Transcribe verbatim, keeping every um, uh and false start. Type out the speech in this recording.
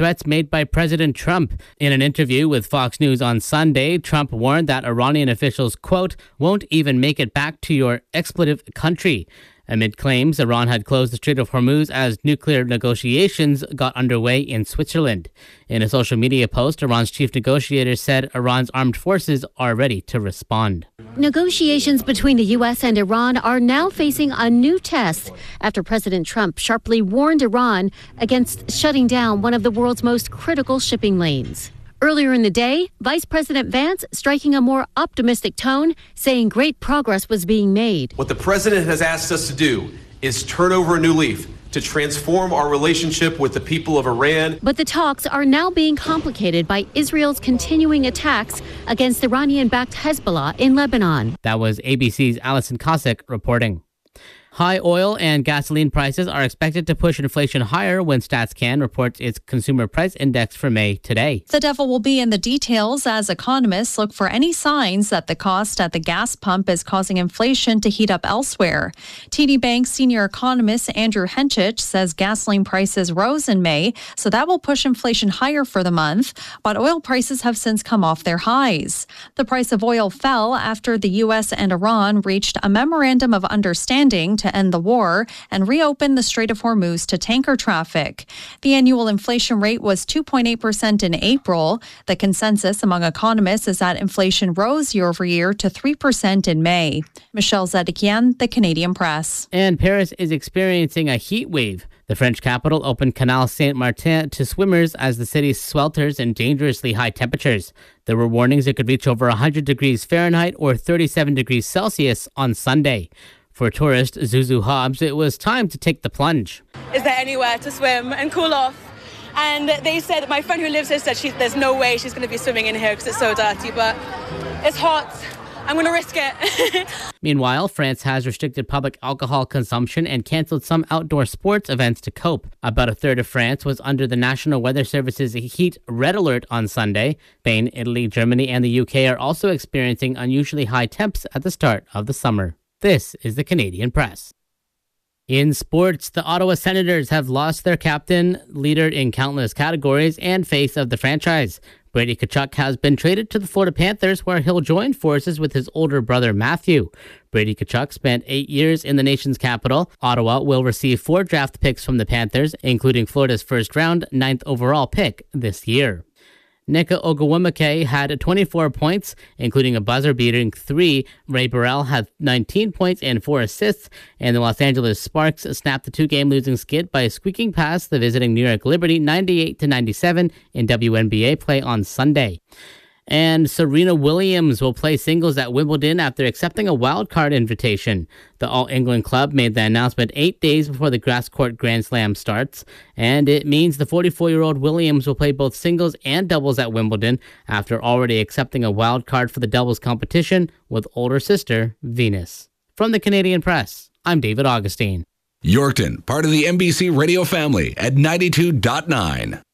threats made by President Trump. In an interview with Fox News on Sunday, Trump warned that Iranian officials, quote, won't even make it back to your expletive country, amid claims Iran had closed the Strait of Hormuz as nuclear negotiations got underway in Switzerland. In a social media post, Iran's chief negotiator said Iran's armed forces are ready to respond. Negotiations between the U S and Iran are now facing a new test after President Trump sharply warned Iran against shutting down one of the world's most critical shipping lanes. Earlier in the day, Vice President Vance striking a more optimistic tone, saying great progress was being made. What the president has asked us to do is turn over a new leaf to transform our relationship with the people of Iran. But the talks are now being complicated by Israel's continuing attacks against Iranian-backed Hezbollah in Lebanon. That was A B C's Alison Kosik reporting. High oil and gasoline prices are expected to push inflation higher when StatsCan reports its consumer price index for May today. The devil will be in the details as economists look for any signs that the cost at the gas pump is causing inflation to heat up elsewhere. T D Bank's senior economist Andrew Henchich says gasoline prices rose in May, so that will push inflation higher for the month, but oil prices have since come off their highs. The price of oil fell after the U S and Iran reached a memorandum of understanding to end the war and reopen the Strait of Hormuz to tanker traffic. The annual inflation rate was two point eight percent in April. The consensus among economists is that inflation rose year over year to three percent in May. Michelle Zedekian, The Canadian Press. And Paris is experiencing a heat wave. The French capital opened Canal Saint-Martin to swimmers as the city swelters in dangerously high temperatures. There were warnings it could reach over one hundred degrees Fahrenheit or thirty-seven degrees Celsius on Sunday. For tourist Zuzu Hobbs, it was time to take the plunge. Is there anywhere to swim and cool off? And they said, my friend who lives here said she, there's no way she's going to be swimming in here because it's so dirty, but it's hot. I'm going to risk it. Meanwhile, France has restricted public alcohol consumption and canceled some outdoor sports events to cope. About a third of France was under the National Weather Service's heat red alert on Sunday. Spain, Italy, Germany, and the U K are also experiencing unusually high temps at the start of the summer. This is the Canadian Press. In sports, the Ottawa Senators have lost their captain, leader in countless categories, and face of the franchise. Brady Tkachuk has been traded to the Florida Panthers, where he'll join forces with his older brother Matthew. Brady Tkachuk spent eight years in the nation's capital. Ottawa will receive four draft picks from the Panthers, including Florida's first round, ninth overall pick this year. Nneka Ogwumike had twenty-four points, including a buzzer-beating three. Ray Burrell had nineteen points and four assists, and the Los Angeles Sparks snapped the two-game losing skid by squeaking past the visiting New York Liberty ninety-eight to ninety-seven in W N B A play on Sunday. And Serena Williams will play singles at Wimbledon after accepting a wildcard invitation. The All England club made the announcement eight days before the grass court Grand Slam starts, and it means the forty-four-year-old Williams will play both singles and doubles at Wimbledon after already accepting a wildcard for the doubles competition with older sister Venus. From the Canadian Press, I'm David Augustine. Yorkton, part of the N B C radio family at ninety-two point nine.